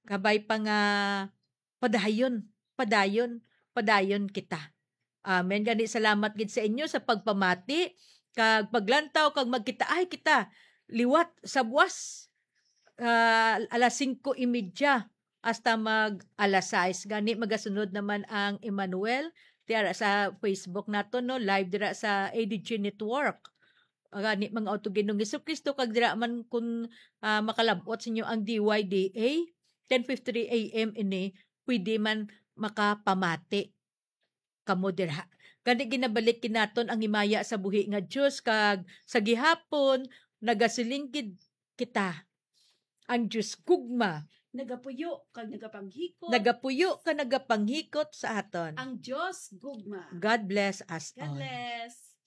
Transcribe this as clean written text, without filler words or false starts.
Kabay pa nga padayon, padayon, padayon kita. Amen. Gani salamat gid sa inyo sa pagpamati kag paglantaw kag magkita ay kita liwat sa buwas alas 5:30 hasta mag alas 6 gani magasunod naman ang Emmanuel tiara sa Facebook nato no live dira sa ADG Network. Gani mga auto Ginoong Jesucristo kag dira man kun makalabot sa inyo ang DYDA 10:53 AM ini pwede man makapamati kamo dira. Gani ginabalik kinaton ang himaya sa buhi nga Dios kag sa gihapon nagasilingkid kita ang Dios gugma Nagapuyo kag nagapanghikot. nagapuyo ka nagapanghikot sa aton. Ang Diyos gugma. God bless us God all. bless.